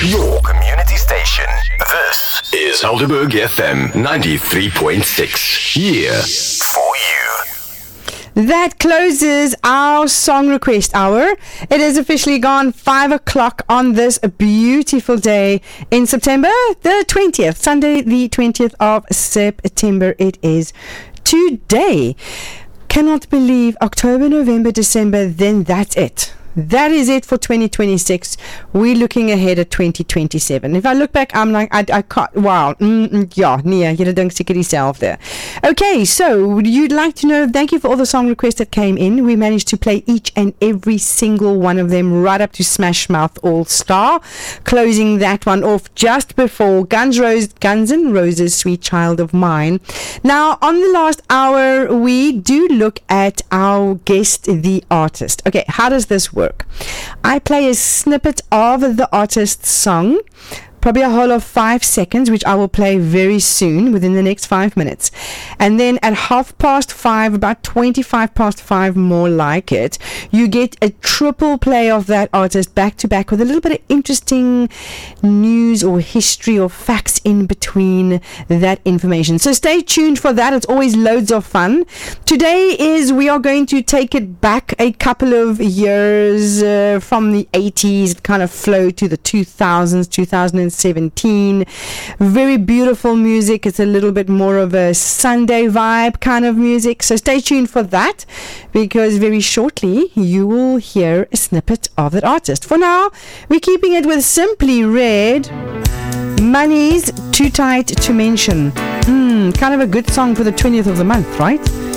Your community station. This is Helderberg FM 93.6. Here for you. That closes our song request hour. It is officially gone 5 o'clock on this beautiful day in September the 20th, Sunday the 20th of September. It is today. Cannot believe October, November, December, then that's it. That is it for 2026. We're looking ahead at 2027. If I look back, I'm like, I can't, wow. Ja, nee, jy dink seker dieselfde. Okay, so you'd like to know, thank you for all the song requests that came in. We managed to play each and every single one of them right up to Smash Mouth All Star, closing that one off just before Guns N' Roses' Sweet Child of Mine. Now, on the last hour, we do look at our guest, the artist. Okay, how does this work? I play a snippet of the artist's song, probably a whole of 5 seconds, which I will play very soon, within the next 5 minutes. And then at 5:30, about 25 past 5, more like it, you get a triple play of that artist back to back with a little bit of interesting news or history or facts in between that information. So stay tuned for that. It's always loads of fun. Today we are going to take it back a couple of years from the 80s. It kind of flowed to the 2000s, 2017. Very beautiful music. It's a little bit more of a Sunday vibe kind of music. So stay tuned for that, because very shortly you will hear a snippet of that artist. For now, we're keeping it with Simply Red. Money's Too Tight to Mention. Kind of a good song for the 20th of the month, right?